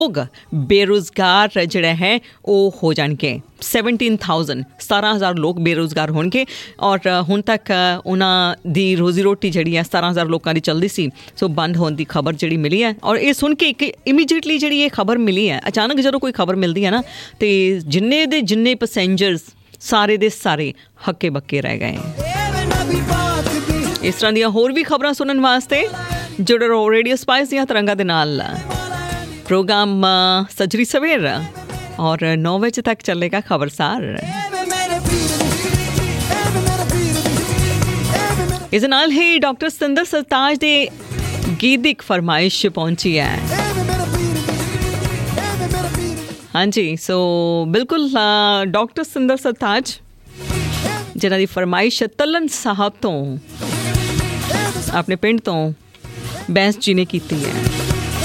ਲੋਕ ਬੇਰੁਜ਼ਗਾਰ ਜਿਹੜਾ ਹੈ ਉਹ ਹੋ ਜਾਣਗੇ। 17,000 ਲੋਕ ਬੇਰੁਜ਼ਗਾਰ ਹੋਣਗੇ ਔਰ ਹੁਣ ਤੱਕ ਉਹਨਾਂ ਦੀ ਰੋਜ਼ੀ ਰੋਟੀ ਜਿਹੜੀ ਹੈ 17,000 ਲੋਕਾਂ ਦੀ ਚੱਲਦੀ ਸੀ, ਸੋ ਬੰਦ ਹੋਣ ਦੀ ਖਬਰ ਜਿਹੜੀ ਮਿਲੀ ਹੈ। ਔਰ ਇਹ ਸੁਣ ਕੇ ਇੱਕ ਇਮੀਡੀਏਟਲੀ ਜਿਹੜੀ ਇਹ ਖਬਰ ਮਿਲੀ ਹੈ, ਅਚਾਨਕ ਜਦੋਂ ਕੋਈ ਖਬਰ ਮਿਲਦੀ ਹੈ ਨਾ, ਤੇ ਜਿੰਨੇ ਦੇ ਜਿੰਨੇ ਪੈਸੇਂਜਰਸ ਸਾਰੇ ਦੇ ਸਾਰੇ ਹੱਕੇ ਬੱਕੇ ਰਹਿ ਗਏ। ਇਸ ਤਰ੍ਹਾਂ ਦੀਆਂ ਹੋਰ ਵੀ ਖਬਰਾਂ ਸੁਣਨ ਵਾਸਤੇ ਜੁੜੇ ਰਹੋ ਰੇਡੀਓ ਸਪਾਈਸ ਦੀਆਂ ਤਰੰਗਾਂ ਦੇ ਨਾਲ। ਪ੍ਰੋਗਰਾਮ ਸੱਜਰੀ ਸਵੇਰ ਔਰ 9 ਵਜੇ ਤੱਕ ਚੱਲੇਗਾ ਖਬਰਸਾਰ। ਇਸ ਨਾਲ ਹੀ ਡਾਕਟਰ ਸਤਿੰਦਰ ਸਰਤਾਜ ਦੇ ਗੀਤ ਦੀ ਇੱਕ ਫਰਮਾਇਸ਼ ਪਹੁੰਚੀ ਹੈ। ਹਾਂਜੀ, ਸੋ ਬਿਲਕੁਲ ਡਾਕਟਰ ਸਤਿੰਦਰ ਸਰਤਾਜ ਜਿਨ੍ਹਾਂ ਦੀ ਫਰਮਾਇਸ਼ ਤਲਨ ਸਾਹਿਬ ਤੋਂ ਆਪਣੇ ਪਿੰਡ ਤੋਂ ਬੈਂਸ ਜੀ ਨੇ ਕੀਤੀ ਹੈ।